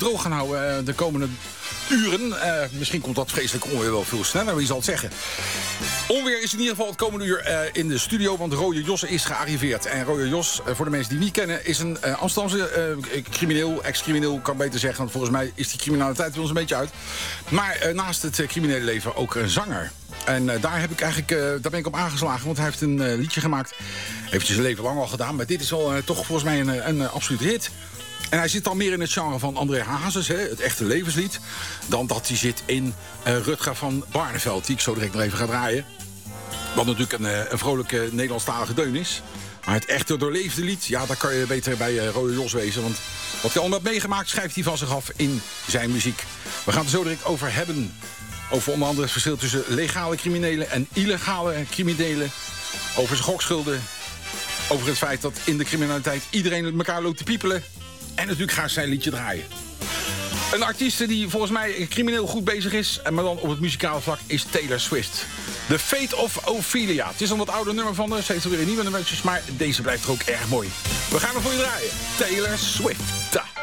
droog gaan houden de komende uren. Misschien komt dat vreselijk onweer wel veel sneller, wie zal het zeggen. Onweer is in ieder geval het komende uur in de studio, want Royer Josse is gearriveerd. En Royer Jos, voor de mensen die niet kennen, is een Amsterdamse crimineel, ex-crimineel, kan beter zeggen. Want volgens mij is die criminaliteit bij ons een beetje uit. Maar naast het criminele leven ook een zanger. En daar ben ik op aangeslagen, want hij heeft een liedje gemaakt. Heeft hij zijn leven lang al gedaan, maar dit is wel toch volgens mij een absolute hit. En hij zit dan meer in het genre van André Hazes, het echte levenslied, dan dat hij zit in Rutger van Barneveld, die ik zo direct nog even ga draaien. Wat natuurlijk een vrolijke Nederlandstalige deun is. Maar het echte doorleefde lied, ja, daar kan je beter bij Royer Jos wezen. Want wat hij allemaal heeft meegemaakt, schrijft hij van zich af in zijn muziek. We gaan het er zo direct over hebben. Over onder andere het verschil tussen legale criminelen en illegale criminelen. Over zijn gokschulden. Over het feit dat in de criminaliteit iedereen met elkaar loopt te piepelen. En natuurlijk gaat zijn liedje draaien. Een artiest die volgens mij crimineel goed bezig is, maar dan op het muzikale vlak, is Taylor Swift. The Fate of Ophelia. Het is een wat ouder nummer van haar. Ze heeft alweer een nieuwe nummertjes, maar deze blijft er ook erg mooi. We gaan er voor je draaien. Taylor Swift.